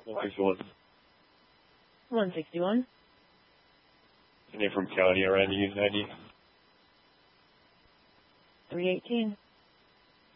161. 161. Name from county around use ID. 318.